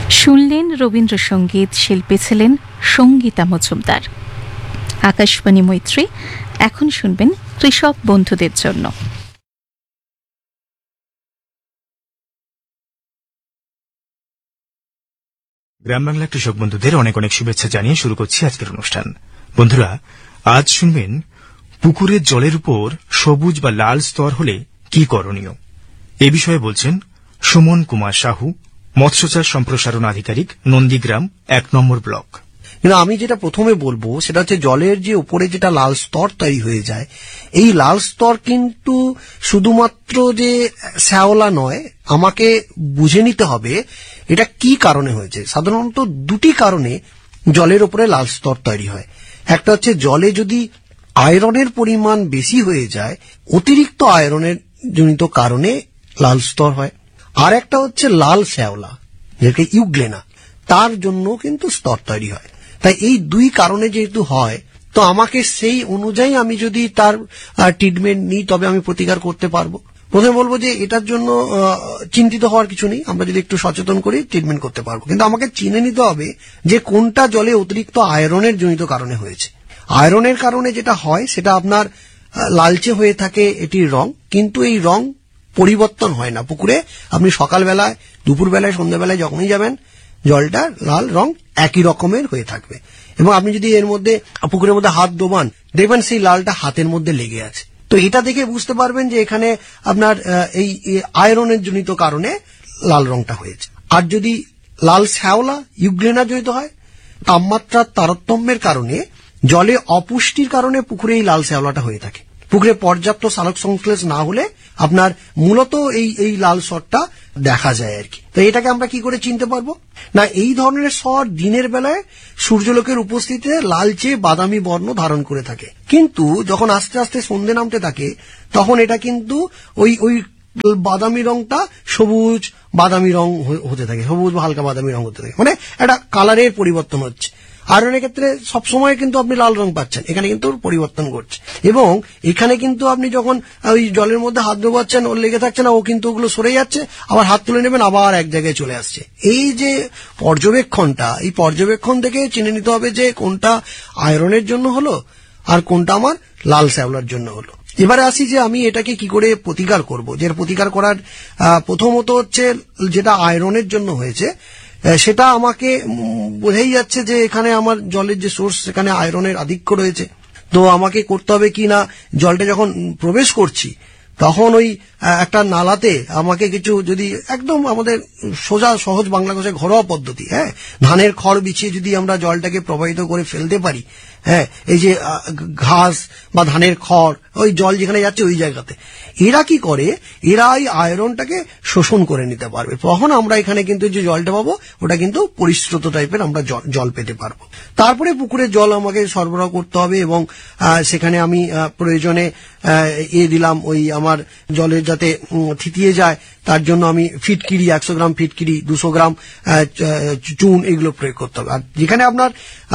শুনলেন রবীন্দ্রসঙ্গীত, শিল্পী ছিলেন সঙ্গীতা মজুমদার। আকাশবাণী মৈত্রী, এখন শুনবেন কৃষক বন্ধুদের জন্য। গ্রাম বাংলা কৃষক বন্ধুদের অনেক অনেক শুভেচ্ছা জানিয়ে শুরু করছি আজকের অনুষ্ঠান। বন্ধুরা, আজ শুনবেন পুকুরের জলের উপর সবুজ বা লাল স্তর হলে কি করণীয়। এ বিষয়ে বলছেন সুমন কুমার সাহু, মৎস্যচাষ সম্প্রসারণ আধিকারিক, নন্দীগ্রাম 1 নম্বর ব্লক। কিন্তু আমি যেটা প্রথমে বলবো সেটা হচ্ছে জলের যে উপরে যেটা লাল স্তর তৈরি হয়ে যায়, এই লাল স্তর কিন্তু শুধুমাত্র যে শ্যাওলা নয়, আমাকে বুঝে নিতে হবে এটা কি কারণে হয়েছে। সাধারণত দুটি কারণে জলের উপরে লাল স্তর তৈরি হয়। একটা হচ্ছে জলে যদি আয়রনের পরিমাণ বেশি হয়ে যায়, অতিরিক্ত আয়রনের জনিত কারণে লাল স্তর হয়। আর একটা হচ্ছে লাল শ্যাওলা, যেটাকে ইউগ্লেনা, তার জন্য কিন্তু স্তর তৈরি হয়। তাই এই দুই কারণে যেহেতু হয়, তো আমাকে সেই অনুযায়ী আমি যদি তার ট্রিটমেন্ট নিই তবে আমি প্রতিকার করতে পারবো। প্রথমে বলবো যে এটার জন্য চিন্তিত হওয়ার কিছু নেই, আমরা যদি একটু সচেতন করি ট্রিটমেন্ট করতে পারবো। কিন্তু আমাকে চিনে নিতে হবে যে কোনটা জলে অতিরিক্ত আয়রনের জনিত কারণে হয়েছে। আয়রনের কারণে যেটা হয় সেটা আপনার লালচে হয়ে থাকে এটির রং, কিন্তু এই রং পরিবর্তন হয় না। পুকুরে আপনি সকালবেলায়, দুপুরবেলায়, সন্ধ্যাবেলায় যখনই যাবেন, জলটা লাল রং একই রকমের হয়ে থাকবে। এবং আপনি যদি এর মধ্যে পুকুরের মধ্যে হাত ডোবান, দেখবেন সেই লালটা হাতের মধ্যে লেগে আছে। তো এটা দেখে বুঝতে পারবেন যে এখানে আপনার এই আয়রনের জনিত কারণে লাল রংটা হয়েছে। আর যদি লাল শ্যাওলা ইউগ্লেনা জনিত হয়, তাপমাত্রার তারতম্যের কারণে, জলে অপুষ্টির কারণে পুকুরে এই লাল শ্যাওলাটা হয়ে থাকে। পুকুরে পর্যাপ্ত সালোক সংশ্লেষ না হলে আপনার মূলত এই লাল স্তরটা দেখা যায় আর কি। তো এটাকে আমরা কি করে চিনতে পারবো না, এই ধরনের স্তর দিনের বেলায় সূর্যলোকের উপস্থিতিতে লালচে বাদামি বর্ণ ধারণ করে থাকে, কিন্তু যখন আস্তে আস্তে সন্ধ্যে নামতে থাকে তখন এটা কিন্তু ওই বাদামি রংটা সবুজ বাদামি রং হতে থাকে, সবুজ বা হালকা বাদামি রং হতে থাকে, মানে একটা কালারের পরিবর্তন হচ্ছে। আয়রনের ক্ষেত্রে সবসময় কিন্তু আপনি লাল রং পাচ্ছেন, এখানে কিন্তু পরিবর্তন ঘটছে। এবং এখানে কিন্তু আপনি যখন ওই জলের মধ্যে হাত ডোবাচ্ছেন, ওর লেগে থাকছে না, ও কিন্তু ওগুলো সরে যাচ্ছে, আবার হাত তুলে নেবেন, আবার এক জায়গায় চলে আসছে। এই যে পর্যবেক্ষণটা, এই পর্যবেক্ষণ থেকে চিনে নিতে হবে যে কোনটা আয়রনের জন্য হলো আর কোনটা আমার লাল শ্যাওলার জন্য হলো। এবারে আসি যে আমি এটাকে কি করে প্রতিকার করব। যে প্রতিকার করার প্রথমত হচ্ছে যেটা আয়রনের জন্য হয়েছে সেটা আমাকে বোঝাই যাচ্ছে যে এখানে আমার জলের যে সোর্স সেখানে আয়রনের আধিক্য রয়েছে। তো আমাকে করতে হবে কি না, জলটা যখন প্রবেশ করছি তখন ওই একটা নালাতে আমাকে কিছু, যদি একদম আমাদের সোজা সহজ বাংলা ভাষায় ঘরোয়া পদ্ধতি, ধানের খড় বিছিয়ে যদি আমরা জলটাকে প্রবাহিত করে ফেলতে পারি, এই যে ঘাস বা ধানের খড়, ওই জল যেখানে যাচ্ছে ওই জায়গাতে, এরা কি করে, এরা এই আয়রনটাকে শোষণ করে নিতে পারবে। তখন আমরা এখানে কিন্তু যে জলটা পাবো ওটা কিন্তু পরিশ্রুত টাইপের আমরা জল পেতে পারবো। তারপরে পুকুরের জল আমাকে সরবরাহ করতে হবে এবং সেখানে আমি প্রয়োজনে দিলাম ওই আমার জলের যাতে থিতিয়ে যায় তার জন্য আমি ফিটকিরি, 100 গ্রাম ফিটকিরি, 200 গ্রাম চুন, এগুলো প্রয়োগ করতে হবে। আর যেখানে আপনার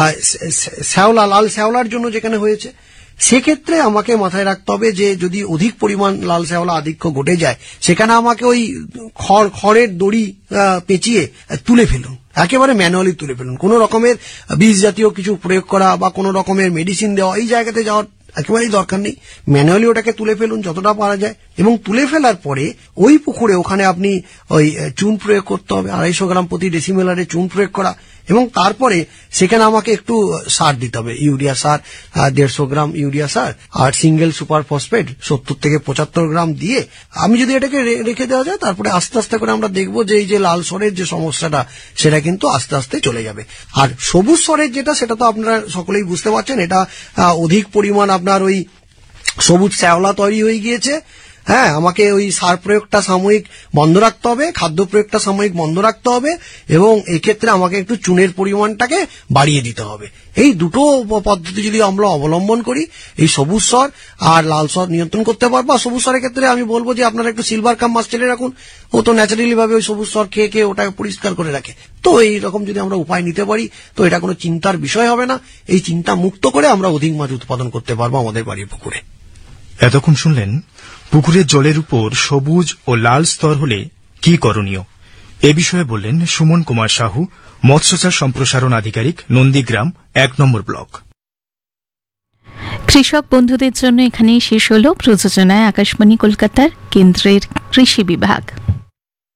শ্যাওলা, লাল শ্যাওলার জন্য যেখানে হয়েছে, সেক্ষেত্রে আমাকে মাথায় রাখতে হবে যে যদি অধিক পরিমাণ লাল শ্যাওলা আধিক্য ঘটে যায়, সেখানে আমাকে ওই খড়ের দড়ি পেঁচিয়ে তুলে ফেলুন, একেবারে ম্যানুয়ালি তুলে ফেলুন। কোন রকমের বীজ জাতীয় কিছু প্রয়োগ করা বা কোন রকমের মেডিসিন দেওয়া এই জায়গাতে যাওয়ার একেবারেই দরকার নেই। ম্যানুয়ালি ওটাকে তুলে ফেলুন যতটা পারা যায়, এবং তুলে ফেলার পরে ওই পুকুরে ওখানে আপনি ওই চুন প্রয়োগ করতে হবে, 250 গ্রাম প্রতি ডেসিমিলারে চুন প্রয়োগ করা। এবং তারপরে সেখানে আমাকে একটু সার দিতে হবে, ইউরিয়া সার 150 গ্রাম ইউরিয়া সার আর সিঙ্গেল সুপার ফসফেট 70 থেকে 75 গ্রাম দিয়ে আমি যদি এটাকে রেখে দেওয়া যায়, তারপরে আস্তে আস্তে করে আমরা দেখবো যে এই যে লাল সরের যে সমস্যাটা সেটা কিন্তু আস্তে আস্তে চলে যাবে। আর সবুজ সরের যেটা, সেটা তো আপনারা সকলেই বুঝতে পারছেন, এটা অধিক পরিমাণ আপনার ওই সবুজ শ্যাওলা তৈরি হয়ে গিয়েছে। আমাকে ওই সার প্রয়োগটা সাময়িক বন্ধ রাখতে হবে, খাদ্য প্রয়োগটা সাময়িক বন্ধ রাখতে হবে, এবং এই ক্ষেত্রে আমাকে একটু চুনের পরিমাণটাকে বাড়িয়ে দিতে হবে। এই দুটো পদ্ধতি যদি আমরা অবলম্বন করি, এই সবুজ সর আর লাল সর নিয়ন্ত্রণ করতে পারবো। আর সবুজ সরের ক্ষেত্রে আমি বলবো যে আপনারা একটু সিলভার কাম মাছ চেলে রাখুন, ও তো ন্যাচারালি ভাবে ওই সবুজ সর খেয়ে ওটাকে পরিষ্কার করে রাখে। তো এইরকম যদি আমরা উপায় নিতে পারি তো এটা কোনো চিন্তার বিষয় হবে না। এই চিন্তা মুক্ত করে আমরা অধিক মাছ উৎপাদন করতে পারবো আমাদের বাড়ির পুকুরে। এতক্ষণ শুনলেন পুকুরের জলের উপর সবুজ ও লাল স্তর হলে কি করণীয়। এ বিষয়ে বললেন সুমন কুমার সাহু, মৎস্যচাষ সম্প্রসারণ আধিকারিক, নন্দীগ্রাম 1 নম্বর ব্লক। কৃষক বন্ধুদের জন্য এখানেই শেষ হল প্রযোজনায় আকাশবাণী কলকাতার কেন্দ্রের কৃষি বিভাগ।